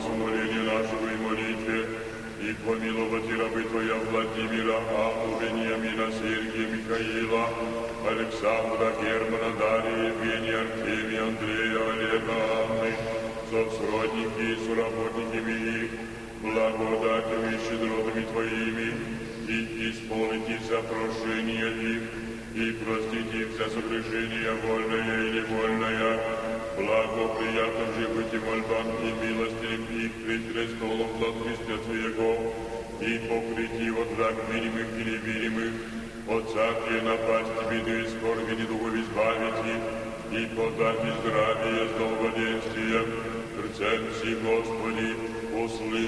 смоления нашего и молитве, и помиловать рабы Твоя Владимира, Анну, Вениамина, Сергия, Михаила, Александра, Германа, Дарья, Евгения, Артемия, Андрея, Олега, Анны, соцродники и соработниками их, благодатями и щедротами Твоими, и исполните за прошение их, и простите их за согрешение вольное или невольное, благоприятным же быть и мольбам и милостям их пред престолом златвистя Твоего, и покрити от враг видимых и невидимых, от всякие напасти, беды и скорби недугов избавить их, и подать здравие с долгоденствием, рцем си, Господи, услышь.